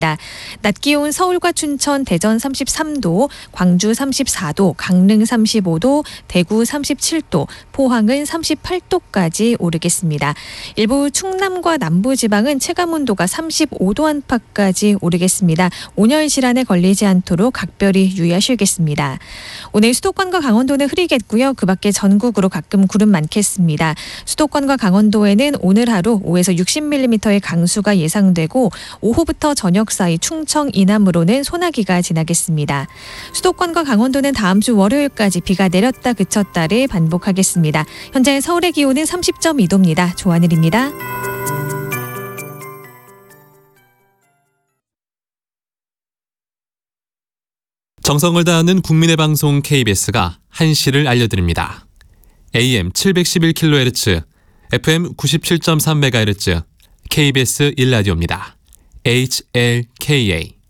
낮 기온 서울과 춘천, 대전 33도, 광주 34도, 강릉 35도, 대구 37도, 포항은 38도까지 오르겠습니다. 일부 충남과 남부지방은 체감온도가 35도 안팎까지 오르겠습니다. 온열 질환에 걸리지 않도록 각별히 유의하셔야겠습니다. 오늘 수도권과 강원도는 흐리겠고요. 그 밖에 전국으로 가끔 구름 많겠습니다. 수도권과 강원도에는 오늘 하루 5에서 60mm의 강수가 예상되고 오후부터 저녁 사이 충청 이남으로는 소나기가 지나겠습니다. 수도권과 강원도는 다음 주 월요일까지 비가 내렸다 그쳤다를 반복하겠습니다. 현재 서울의 기온은 30.2도입니다. 조하늘입니다. 정성을 다하는 국민의 방송 KBS가 한시를 알려드립니다. AM 711kHz, FM 97.3MHz, KBS 1라디오입니다. HLKA